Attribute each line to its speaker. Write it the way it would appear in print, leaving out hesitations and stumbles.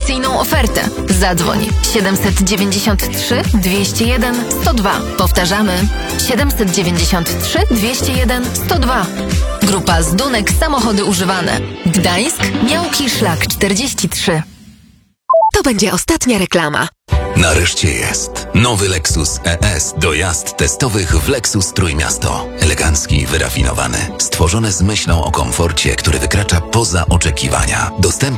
Speaker 1: atrakcyjną ofertę. Zadzwoń 793 201 102. Powtarzamy 793 201 102. Grupa Zdunek Samochody Używane. Gdańsk, Miałki Szlak 43.
Speaker 2: To będzie ostatnia reklama.
Speaker 3: Nareszcie jest. Nowy Lexus ES do jazd testowych w Lexus Trójmiasto. Elegancki, wyrafinowany. Stworzony z myślą o komforcie, który wykracza poza oczekiwania. Dostępny